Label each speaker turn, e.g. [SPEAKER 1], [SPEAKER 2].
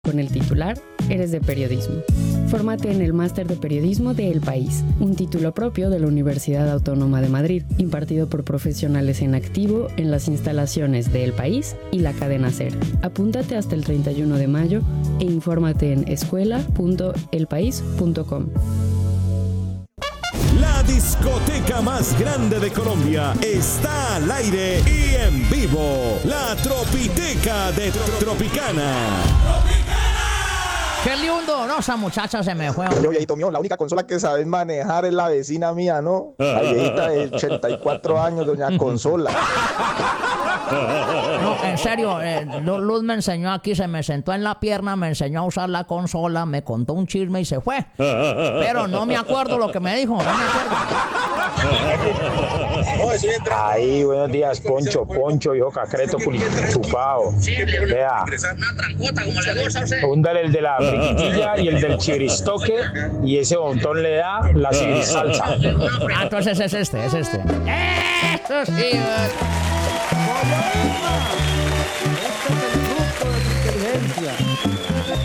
[SPEAKER 1] Con el titular, eres de periodismo. Fórmate en el Máster de Periodismo de El País, un título propio de la Universidad Autónoma de Madrid, impartido por profesionales en activo en las instalaciones de El País y la cadena SER. Apúntate hasta el 31 de mayo e infórmate en escuela.elpaís.com.
[SPEAKER 2] La discoteca más grande de Colombia está al aire y en vivo. La Tropiteca de Tropicana.
[SPEAKER 3] ¡Qué lindo! No, esa muchacha se me fue.
[SPEAKER 4] Yo, viejito mío, la única consola que sabes manejar es la vecina mía, ¿no? La viejita de 84 años, doña Consola.
[SPEAKER 3] No, en serio, Luz me enseñó aquí, se me sentó en la pierna, me enseñó a usar la consola, me contó un chisme y se fue. Pero no me acuerdo lo que me dijo, no me acuerdo.
[SPEAKER 5] Ahí, buenos días, Poncho, hijo cacreto, chupado. Vea, húndale el de la friquitilla y el del chiristoque y ese montón le da la salsa.
[SPEAKER 3] Ah, entonces es este. Eso sí,